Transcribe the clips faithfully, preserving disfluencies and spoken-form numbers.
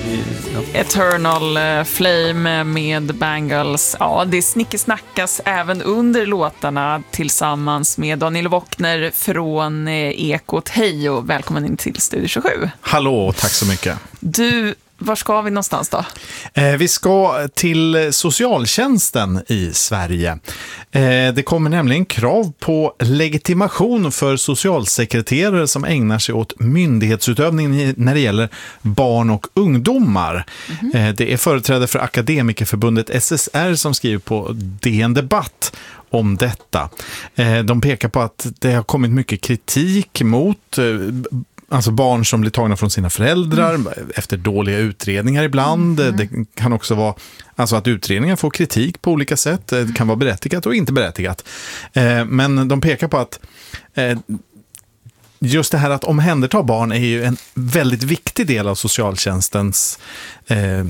Eternal Flame med Bangles. Ja, det snickesnackas även under låtarna tillsammans med Daniel Wockner från Ekot. Hej och välkommen in till Studio tjugosju. Hallå, tack så mycket. Du, var ska vi någonstans då? Eh, vi ska till socialtjänsten i Sverige. Eh, det kommer nämligen krav på legitimation för socialsekreterare som ägnar sig åt myndighetsutövning när det gäller barn och ungdomar. Mm-hmm. Eh, det är företrädare för Akademikerförbundet S S R som skriver på D N Debatt om detta. Eh, de pekar på att det har kommit mycket kritik mot eh, alltså barn som blir tagna från sina föräldrar mm. efter dåliga utredningar ibland. Mm. Det kan också vara alltså att utredningar får kritik på olika sätt. Det kan vara berättigat och inte berättigat. Eh, men de pekar på att eh, just det här att omhänderta barn är ju en väldigt viktig del av socialtjänstens eh,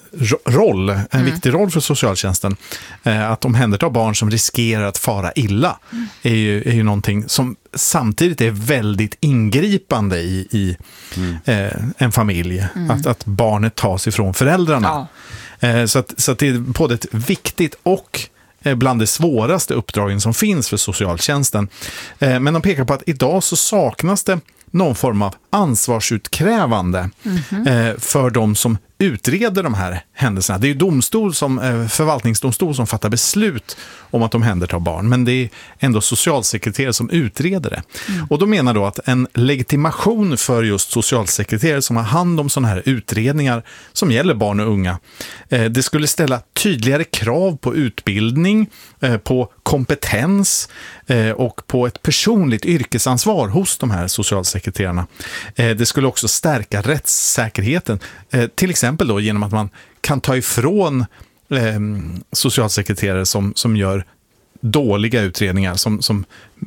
roll, en mm. viktig roll för socialtjänsten. Eh, att omhänderta barn som riskerar att fara illa mm. är, ju, är ju någonting som samtidigt är väldigt ingripande i, i mm. eh, en familj. Mm. Att, att barnet tas ifrån föräldrarna. Ja. Eh, så, att, så att det är både ett viktigt och eh, bland de svåraste uppdragen som finns för socialtjänsten. Eh, men de pekar på att idag så saknas det någon form av ansvarsutkrävande mm-hmm. eh, för de som utreder de här händelserna. Det är ju domstol som, eh, förvaltningsdomstol som fattar beslut om att de omhändertar barn, men det är ändå socialsekreterare som utreder det. Mm. Och då menar då att en legitimation för just socialsekreterare som har hand om sådana här utredningar som gäller barn och unga, eh, det skulle ställa tydligare krav på utbildning, eh, på kompetens eh, och på ett personligt yrkesansvar hos de här socialsekreterarna. Eh, det skulle också stärka rättssäkerheten, eh, till exempel då genom att man kan ta ifrån eh, socialsekreterare som, som gör dåliga utredningar, som, som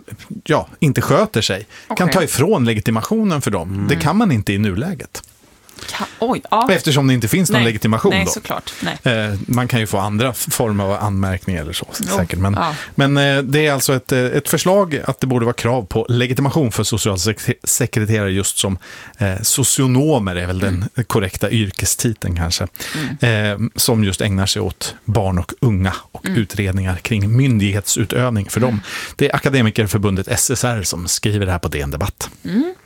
ja, inte sköter sig. Okay. Kan ta ifrån legitimationen för dem. Mm. Det kan man inte i nuläget. Ka- Oj, ja. Eftersom det inte finns någon Nej. legitimation. Nej, då. såklart. Nej. Eh, man kan ju få andra former av anmärkningar eller så, jo. säkert. Men, ja. men eh, det är alltså ett, ett förslag att det borde vara krav på legitimation för socialsekreterare just som eh, socionomer är väl mm. den korrekta yrkestiteln kanske. Mm. Eh, som just ägnar sig åt barn och unga och mm. utredningar kring myndighetsutövning för mm. dem. Det är Akademikerförbundet S S R som skriver det här på D N Debatt. Mm.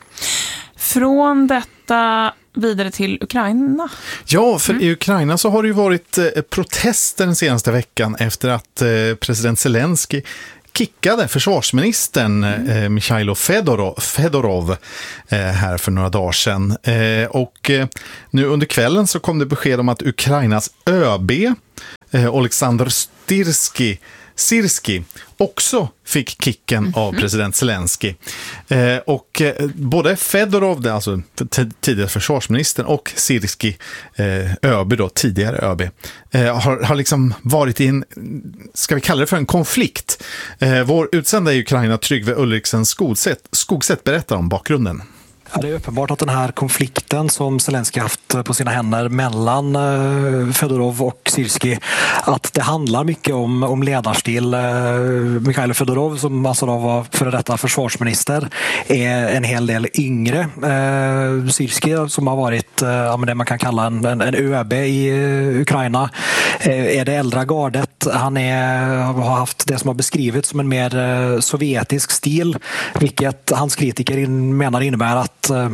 Från detta vidare till Ukraina. Ja, för mm. i Ukraina så har det ju varit eh, protester den senaste veckan efter att eh, president Zelensky kickade försvarsministern mm. eh, Mikhailo Fedorov, Fedorov eh, här för några dagar sedan. Eh, och eh, nu under kvällen så kom det besked om att Ukrainas ÖB eh, Oleksandr Syrskij Syrskij också fick kicken mm-hmm. av president Zelensky. Eh, och eh, både Fedorov, alltså t- tidigare försvarsministern, och Syrskij, eh, ÖB då, tidigare ÖB, eh, har, har liksom varit i en, ska vi kalla det för en konflikt. Eh, vår utsända i Ukraina, Tryggve Ulriksen Skogset, Skogset berättar om bakgrunden. Ja, det är uppenbart att den här konflikten som Zelensky haft på sina händer mellan eh, Fedorov och Syrskij, att det handlar mycket om, om ledarstil. Eh, Mikhailo Fedorov, som alltså då var före detta försvarsminister, är en hel del yngre. Eh, Syrskij, som har varit eh, det man kan kalla en, en, en ÖB i eh, Ukraina, eh, är det äldre gardet. Han är, har haft det som har beskrivits som en mer eh, sovjetisk stil, vilket hans kritiker in, menar innebär att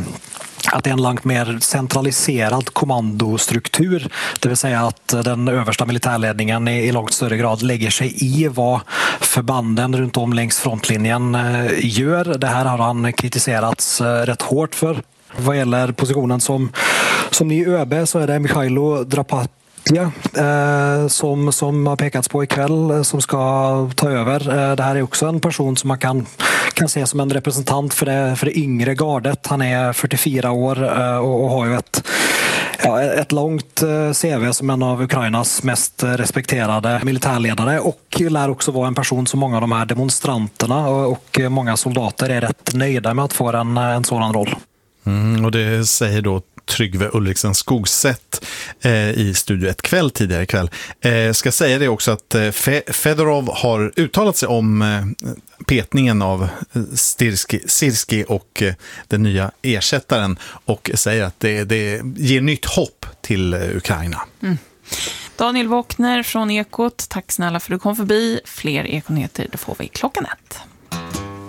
att det är en långt mer centraliserad kommandostruktur, det vill säga att den översta militärledningen i långt större grad lägger sig i vad förbanden runt om längs frontlinjen gör. Det här har han kritiserats rätt hårt för. Vad gäller positionen som, som ny ÖB så är det Mikhailo Drapat Ja, eh, som, som har pekats på ikväll, som ska ta över. Eh, det här är också en person som man kan, kan se som en representant för det, för det yngre gardet. Han är fyrtiofyra år eh, och, och har ju ett, ja, ett långt eh, C V som en av Ukrainas mest respekterade militärledare, och lär också vara en person som många av de här demonstranterna och, och många soldater är rätt nöjda med att få en, en sådan roll. Mm, och det säger då Tryggve Ulriksen Skogset eh, i Studio ett kväll tidigare ikväll. Eh, ska säga det också att eh, Fe- Fedorov har uttalat sig om eh, petningen av Syrskij, Syrskij och eh, den nya ersättaren, och säger att det, det ger nytt hopp till Ukraina. Mm. Daniel Wockner från Ekot, tack snälla för att du kom förbi. Fler Ekonyheter, då får vi klockan ett.